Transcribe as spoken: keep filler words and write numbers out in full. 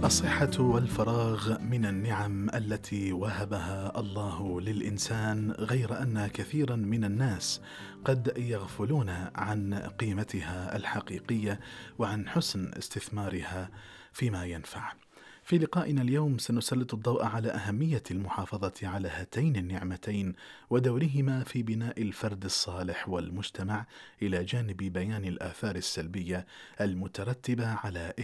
الصحة والفراغ من النعم التي وهبها الله للإنسان، غير أن كثيرا من الناس قد يغفلون عن قيمتها الحقيقية وعن حسن استثمارها فيما ينفع. في لقائنا اليوم سنسلط الضوء على أهمية المحافظة على هاتين النعمتين ودورهما في بناء الفرد الصالح والمجتمع، إلى جانب بيان الآثار السلبية المترتبة على